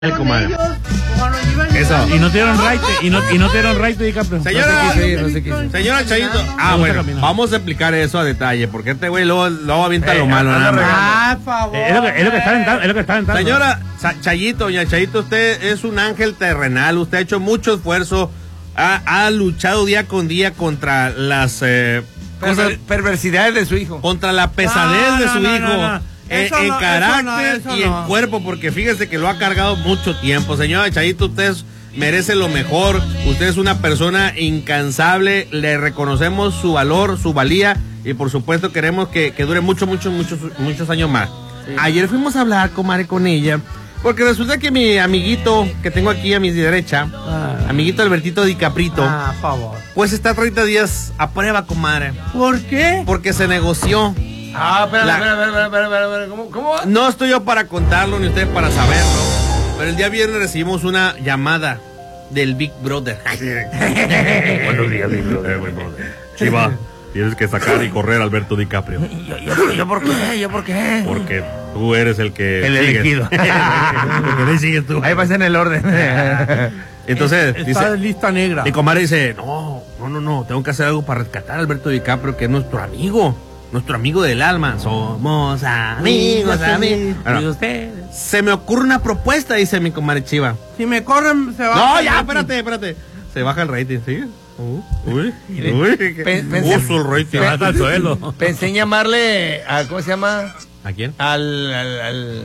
Comadre. Eso. Y no te dieron right, y no te dieron right, DiCaprio. Señora, no sé qué hizo. señora Chayito. Bueno, vamos a explicar eso a detalle, porque este güey luego avienta lo malo, nada más. Por favor. Es lo que está aventando, Señora Chayito, doña Chayito, usted es un ángel terrenal, usted ha hecho mucho esfuerzo, ha luchado día con día contra las Perversidades de su hijo. contra la pesadez de su hijo. En carácter eso y en cuerpo, porque fíjese que lo ha cargado mucho tiempo. Señora Chayito, usted merece lo mejor. Usted es una persona incansable. Le reconocemos su valor, su valía, y por supuesto queremos que dure muchos años más. Sí. Ayer fuimos a hablar, comadre, con ella, porque resulta que mi amiguito que tengo aquí a mi derecha, amiguito Albertito DiCaprito, favor. pues está 30 días a prueba, comadre. ¿Por qué? Porque se negoció. Espera. ¿Cómo? No estoy yo para contarlo ni ustedes para saberlo, pero el día viernes recibimos una llamada del Big Brother. Buenos días, Big Brother. Chiva, tienes que sacar y correr a Alberto DiCaprio. ¿Yo por qué? Porque tú eres el que El elegido. Porque le sigues tú. Ahí va en el orden. Entonces, está dice, lista negra. mi comadre dice, no, tengo que hacer algo para rescatar a Alberto DiCaprio, que es nuestro amigo del alma. Somos amigos. Bueno, ¿Y ustedes? se me ocurre una propuesta, dice mi comadre Chiva. Si me corren, se va. No, ya, espérate. Se baja el rating, ¿sí? Uy. El rating. Se va hasta el suelo. Pensé en llamarle a, ¿cómo se llama? ¿A quién? Al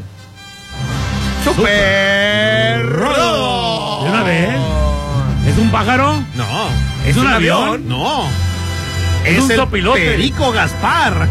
Super Rodo. ¿De una vez? ¿Es un pájaro? No. ¿Es un avión? No. Es un el sopilote. Perico Gaspar.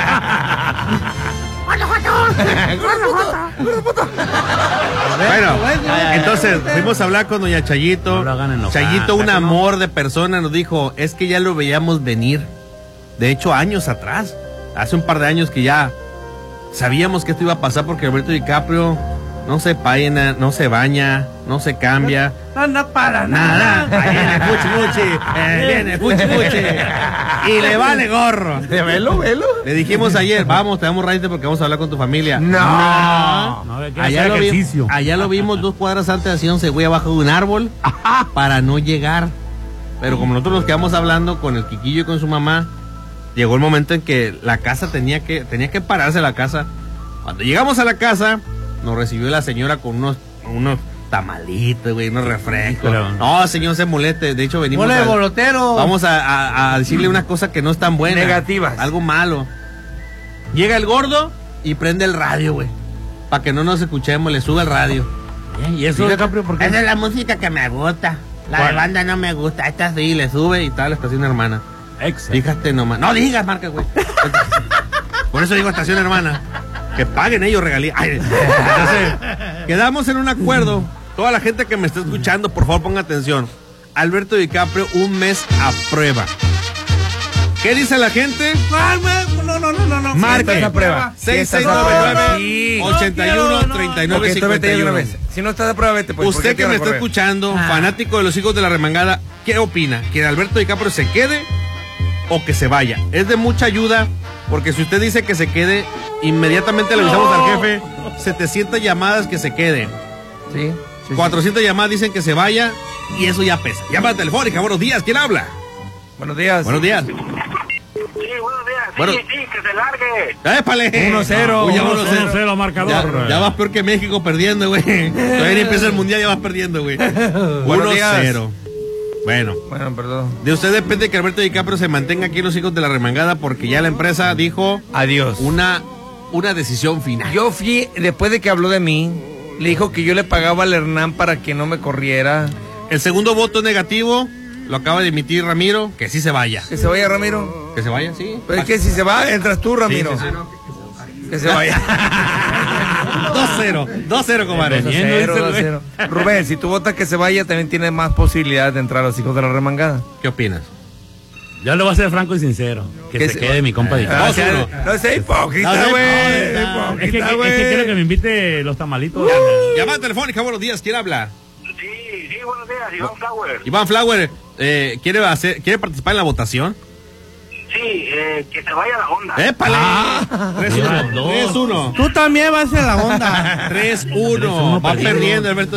Bueno, entonces fuimos a hablar con doña Chayito. No lo hagan enojar. Chayito, un amor de persona, nos dijo, es que ya lo veíamos venir. De hecho, años atrás, hace un par de años que ya sabíamos que esto iba a pasar, porque Alberto DiCaprio no se peina, no se baña, no se cambia. No para nada. Viene fuchi. Y le vale gorro. Velo. Le dijimos ayer, vamos, te damos raite porque vamos a hablar con tu familia. No. Allá lo vimos 2 cuadras antes, haciéndose güey abajo de un árbol para no llegar. Pero como nosotros nos quedamos hablando con el Quiquillo y con su mamá, llegó el momento en que la casa tenía que pararse la casa. Cuando llegamos a la casa, nos recibió la señora con unos tamalitos, güey, unos refrescos. Pero no, señor, se moleste. De hecho, venimos Mole de bolotero. vamos a decirle unas cosas que no están buenas. Negativas. Algo malo. Llega el gordo y prende el radio, güey. Para que no nos escuchemos, le sube el radio. ¿Y eso, DiCaprio, por qué? Esa es la música que me gusta. La de banda no me gusta. Esta sí, le sube y tal, la estación hermana. Fíjate nomás. No digas marca, güey. Por eso digo estación hermana. Que paguen ellos regalías. Entonces, quedamos en un acuerdo. Toda la gente que me está escuchando, por favor, ponga atención. Alberto DiCaprio, un mes a prueba. ¿Qué dice la gente? No. Marque a prueba. 6699-813951. Si no estás a prueba, vete. Pues, Usted que me está escuchando, fanático de los hijos de la remangada, ¿qué opina? ¿Que Alberto DiCaprio se quede o que se vaya? Es de mucha ayuda, porque si usted dice que se quede, inmediatamente le avisamos al jefe 700 llamadas que se quede. Sí. 400 llamadas dicen que se vaya, y eso ya pesa. Llamada telefónica, buenos días, ¿quién habla? Buenos días. Buenos días. Sí, buenos días. Bueno. Sí, que se largue. ¡Épale! 1-0. Uy, ya 1-0 marcador. Ya vas peor que México perdiendo, güey. Todavía ni empieza el mundial, ya vas perdiendo, güey. 1-0. Bueno, perdón. de usted depende que Alberto DiCaprio se mantenga aquí en los hijos de la remangada, porque ya la empresa dijo Adiós. una decisión final. Yo fui, después de que habló de mí, le dijo que yo le pagaba al Hernán para que no me corriera. El segundo voto negativo lo acaba de emitir Ramiro, que sí se vaya. ¿Que se vaya, Ramiro? Que se vaya, sí. Pero es que si se va, entras tú, Ramiro. Sí. Que se vaya. 2-0, comadre. 2-0. Rubén, si tú votas que se vaya, también tienes más posibilidades de entrar a los hijos de la remangada. ¿Qué opinas? Yo lo voy a ser franco y sincero. Que se quede mi compa DiCaprio. No sea hipócrita, güey. Es que quiero que me invite los tamalitos. Llamada telefónica, buenos días, ¿quién habla? Sí, buenos días, Iván Flower. Iván Flower, ¿quiere participar en la votación? Sí, que se vaya la onda. ¡Épale! 3-1. Mira, 3-1. Tú también vas en la onda. 3-1. Va perdiendo Alberto.